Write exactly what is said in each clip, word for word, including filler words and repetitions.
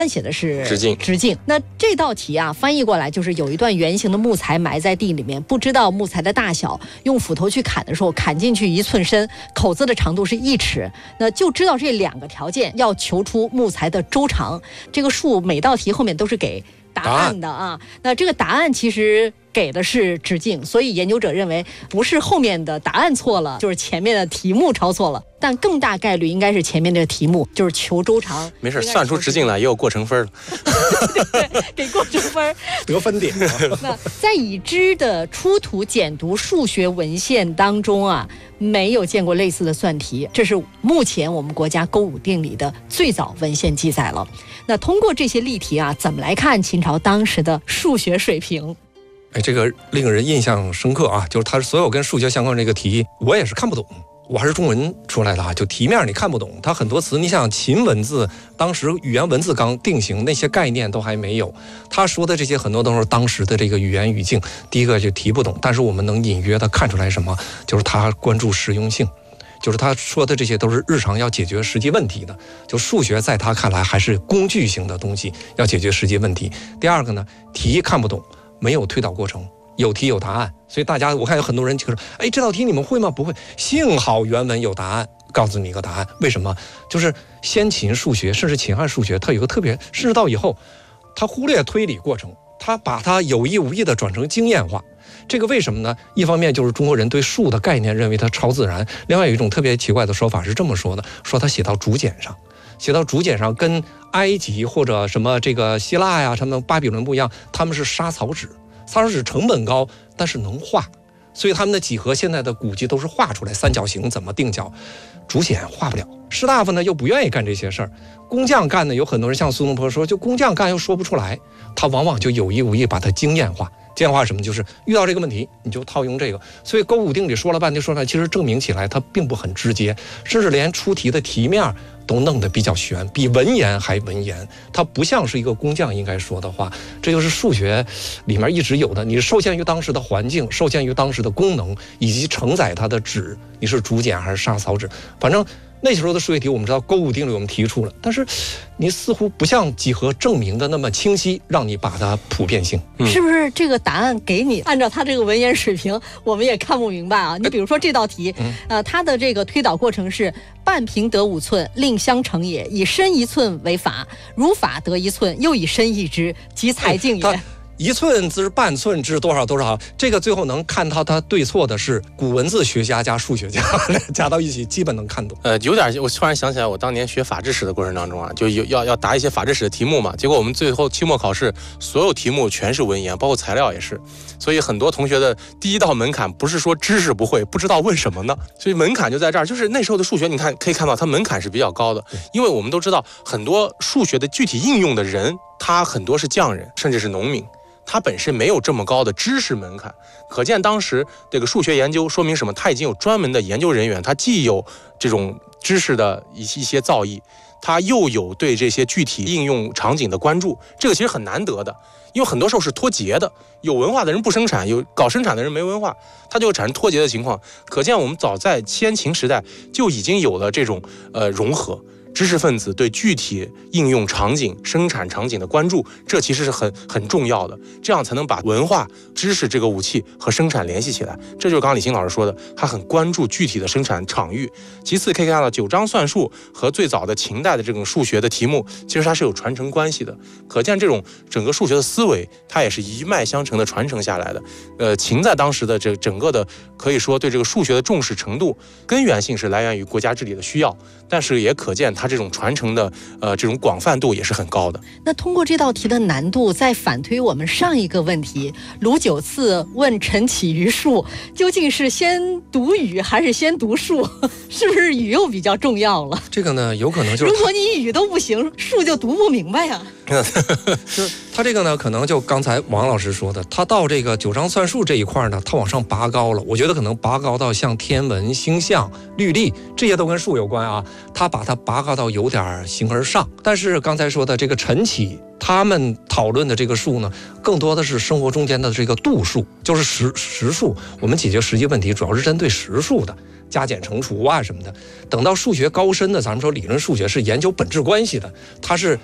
写的是直径。 直径。那这道题啊，翻译过来就是有一段圆形的木材埋在地里面，不知道木材的大小，用斧头去砍的时候，砍进去一寸深，口子的长度是一尺，那就知道这两个条件，要求出木材的周长。这个数每道题后面都是给答案的啊。那这个答案其实给的是直径，所以研究者认为不是后面的答案错了，就是前面的题目抄错了，但更大概率应该是前面的题目，就是求周长。 没事，算出直径来也有过程分了。 对对，给过程分得分点。 那在已知的出土简读数学文献当中啊，没有见过类似的算题，这是目前我们国家勾股定理的最早文献记载了。那通过这些例题啊，怎么来看秦朝当时的数学水平？ 哎，这个令人印象深刻啊！就是他所有跟数学相关这个题，我也是看不懂。我还是中文出来的啊，就题面你看不懂，它很多词，你想秦文字当时语言文字刚定型，那些概念都还没有。他说的这些很多都是当时的这个语言语境，第一个就题不懂，但是我们能隐约的看出来什么，就是他关注实用性。就是他说的这些都是日常要解决实际问题的，就数学在他看来还是工具型的东西，要解决实际问题。第二个呢，题看不懂，没有推导过程，有题有答案，所以大家我看有很多人就说，哎，这道题你们会吗？不会。幸好原文有答案，告诉你一个答案。为什么？就是先秦数学，甚至秦汉数学，它有个特别，甚至到以后，它忽略推理过程，它把它有意无意的转成经验化。这个为什么呢？一方面就是中国人对数的概念认为它超自然，另外有一种特别奇怪的说法是这么说的，说它写到竹简上，写到竹简上跟埃及或者什么这个希腊呀、什么巴比伦不一样，他们是沙草纸，沙草纸成本高，但是能画，所以他们的几何现在的估计都是画出来，三角形怎么定角，竹简画不了。士大夫呢又不愿意干这些事儿，工匠干呢有很多人像苏东坡说，就工匠干又说不出来，他往往就有意无意把它经验化。经验化什么？就是遇到这个问题你就套用这个。所以勾股定理说了半天说出来，其实证明起来它并不很直接，甚至连出题的题面都弄得比较悬，比文言还文言，它不像是一个工匠应该说的话。这就是数学里面一直有的，你受限于当时的环境，受限于当时的功能，以及承载它的纸，你是竹简还是沙草纸，反正那时候的数学题我们知道勾股定理我们提出了，但是你似乎不像几何证明的那么清晰，让你把它普遍性、 嗯、是不是这个答案给你按照他这个文言水平我们也看不明白啊？你比如说这道题、嗯、呃，它的这个推导过程是半平得五寸，令相乘也，以深一寸为法，如法得一寸，又以深易之，即裁径也。 哎一寸之半寸之多少多少，这个最后能看到它对错的是古文字学家加数学家加到一起，基本能看懂。 呃，有点，我突然想起来，我当年学法制史的过程当中啊，就有要要答一些法制史的题目嘛，结果我们最后期末考试所有题目全是文言，包括材料也是，所以很多同学的第一道门槛不是说知识不会，不知道问什么呢，所以门槛就在这儿，就是那时候的数学，你看可以看到它门槛是比较高的，因为我们都知道很多数学的具体应用的人，他很多是匠人，甚至是农民。它本身没有这么高的知识门槛，可见当时这个数学研究说明什么？它已经有专门的研究人员，它既有这种知识的一些造诣，它又有对这些具体应用场景的关注，这个其实很难得的，因为很多时候是脱节的，有文化的人不生产，有搞生产的人没文化，它就会产生脱节的情况。可见我们早在先秦时代就已经有了这种呃融合。知识分子对具体应用场景、生产场景的关注，这其实是很很重要的，这样才能把文化、知识这个武器和生产联系起来。这就是刚刚李欣老师说的，他很关注具体的生产场域。其次可以看到九章算术和最早的秦代的这种数学的题目，其实它是有传承关系的。可见这种整个数学的思维，它也是一脉相承的传承下来的。呃，秦在当时的这整个的可以说对这个数学的重视程度，根源性是来源于国家治理的需要，但是也可见它这种传承的呃这种广泛度也是很高的。 那通过这道题的难度，再反推我们上一个问题，鲁九次问陈启于数，究竟是先读语还是先读数？是不是语又比较重要了？ 这个呢，有可能就是如果你语都不行，数就读不明白呀。 就是他这个呢，可能就刚才王老师说的，他到这个九章算术这一块呢，他往上拔高了。我觉得可能拔高到像天文、星象、律历这些都跟数有关啊，他把它拔高到有点形而上。但是刚才说的这个陈启他们讨论的这个数呢，更多的是生活中间的这个度数，就是实实数。我们解决实际问题主要是针对实数的。加减乘除啊什么的，等到数学高深的，咱们说理论数学是研究本质关系的，它是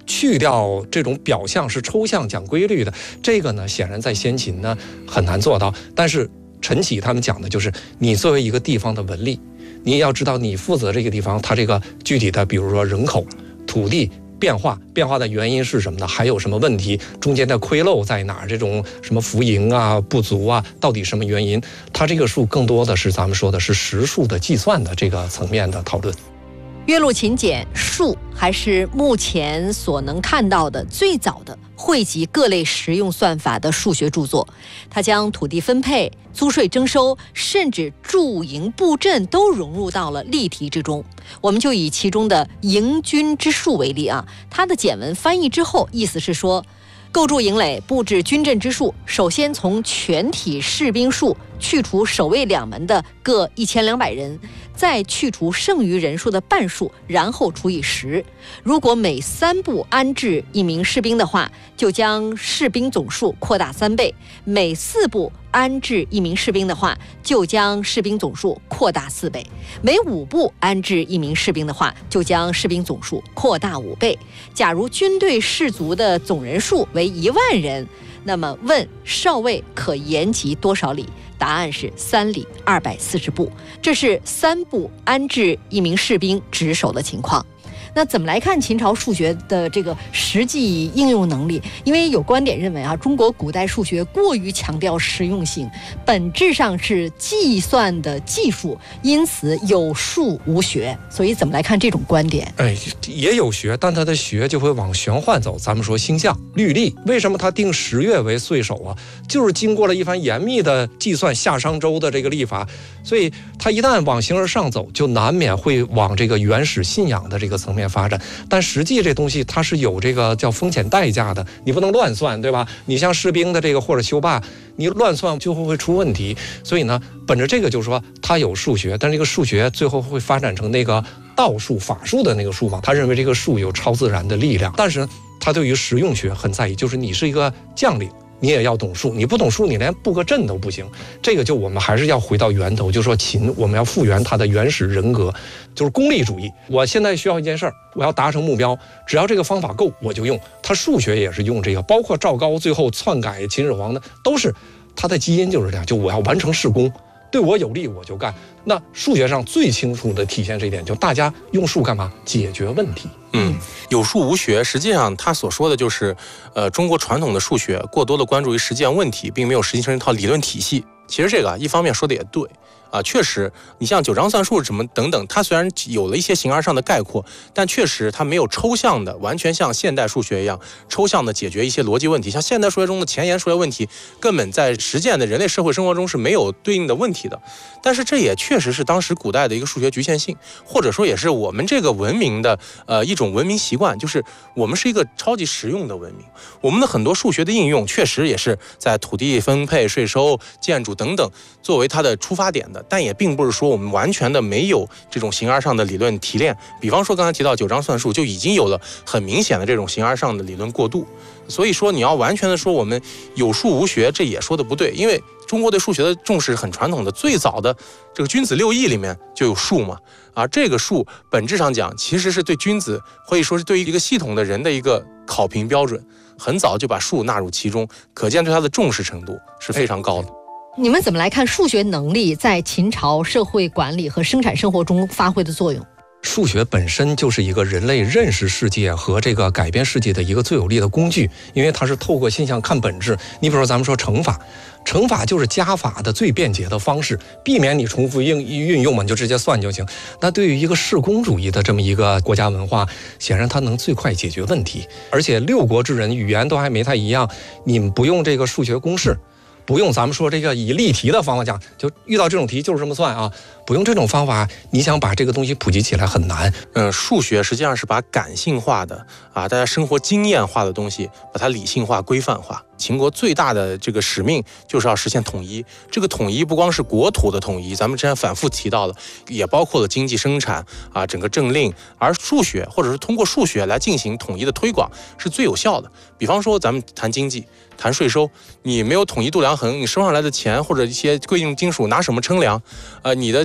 去掉这种表象是抽象讲规律的，这个呢显然在先秦呢很难做到。但是陈启他们讲的就是你作为一个地方的文吏，你要知道你负责这个地方它这个具体的比如说人口、土地变化，变化的原因是什么呢？还有什么问题？中间的亏漏在哪儿？这种什么浮盈啊、不足啊，到底什么原因？它这个数更多的是咱们说的是实数的计算的这个层面的讨论。 岳麓秦简数还是目前所能看到的最早的汇集各类实用算法的数学著作。它将土地分配、租税征收，甚至驻营布阵都融入到了例题之中。我们就以其中的营军之数为例啊，它的简文翻译之后，意思是说，构筑营垒、布置军阵之数，首先从全体士兵数去除守卫两门的各一千两百人，再去除剩余人数的半数，然后除以十。如果每三步安置一名士兵的话，就将士兵总数扩大三倍；每四步安置一名士兵的话，就将士兵总数扩大四倍；每五步安置一名士兵的话，就将士兵总数扩大五倍。假如军队士卒的总人数为一万人，那么问少尉可延及多少里？答案是三里二百四十步，这是三步安置一名士兵值守的情况。那怎么来看秦朝数学的这个实际应用能力？因为有观点认为啊，中国古代数学过于强调实用性，本质上是计算的技术，因此有数无学。所以怎么来看这种观点？ 哎，也有学，但它的学就会往玄幻走。咱们说星象、律历，为什么它定十月为岁首啊？就是经过了一番严密的计算，夏商周的这个历法，所以它一旦往形而上走，就难免会往这个原始信仰的这个层面发展。但实际这东西它是有这个叫风险代价的，你不能乱算，对吧？你像士兵的这个或者修坝，你乱算就会会出问题。所以呢，本着这个就是说它有数学，但这个数学最后会发展成那个道术、法术的那个术嘛。他认为这个术有超自然的力量，但是他对于实用学很在意，就是你是一个将领，你也要懂数，你不懂数，你连布个阵都不行。这个就我们还是要回到源头，就是说秦，我们要复原它的原始人格，就是功利主义。我现在需要一件事儿，我要达成目标，只要这个方法够，我就用。他数学也是用这个，包括赵高最后篡改秦始皇的，都是他的基因就是这样，就我要完成事功，对我有利我就干。那数学上最清楚的体现这一点，就大家用数干嘛？解决问题。 嗯，有数无学，实际上他所说的就是，呃，中国传统的数学过多的关注于实践问题，并没有实际成一套理论体系。其实这个啊，一方面说的也对啊，确实，你像九章算术什么等等，它虽然有了一些形而上的概括，但确实它没有抽象的，完全像现代数学一样抽象的解决一些逻辑问题。像现代数学中的前沿数学问题，根本在实践的人类社会生活中是没有对应的问题的。但是这也确实是当时古代的一个数学局限性，或者说也是我们这个文明的呃一种文明习惯，就是我们是一个超级实用的文明。我们的很多数学的应用，确实也是在土地分配、税收、建筑等等作为它的出发点的，但也并不是说我们完全的没有这种形而上的理论提炼。比方说刚才提到九章算术，就已经有了很明显的这种形而上的理论过渡。所以说你要完全的说我们有数无学，这也说的不对，因为中国对数学的重视很传统的，最早的这个君子六艺里面就有数嘛，啊，这个数本质上讲其实是对君子可以说是对于一个系统的人的一个考评标准，很早就把数纳入其中，可见对它的重视程度是非常高的。 你们怎么来看数学能力在秦朝社会管理和生产生活中发挥的作用？ 数学本身就是一个人类认识世界和这个改变世界的一个最有力的工具，因为它是透过现象看本质。你比如说咱们说乘法，乘法就是加法的最便捷的方式，避免你重复应运用嘛，你就直接算就行。那对于一个世公主义的这么一个国家文化，显然它能最快解决问题。而且六国之人语言都还没太一样，你们不用这个数学公式，不用咱们说这个以例题的方法讲，就遇到这种题就是这么算啊，不用这种方法，你想把这个东西普及起来很难。 嗯，数学实际上是把感性化的啊，大家生活经验化的东西，把它理性化、规范化。秦国最大的这个使命就是要实现统一，这个统一不光是国土的统一，咱们之前反复提到了，也包括了经济生产啊，整个政令，而数学或者是通过数学来进行统一的推广是最有效的。比方说咱们谈经济，谈税收，你没有统一度量衡，你收上来的钱或者一些贵重金属拿什么称量？呃，你的这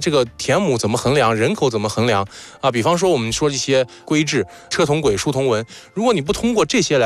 这个田亩怎么衡量，人口怎么衡量啊？比方说我们说一些规制，车同轨，书同文，如果你不通过这些来